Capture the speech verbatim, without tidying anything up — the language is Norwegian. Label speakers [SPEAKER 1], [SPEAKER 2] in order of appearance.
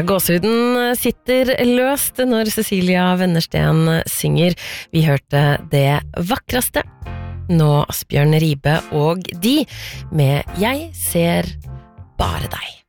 [SPEAKER 1] gåsehuden sitter løst når Cecilia Wennersten synger. Vi hørte det vakreste. Nå Asbjørn Ribe og de med Jeg ser bare deg.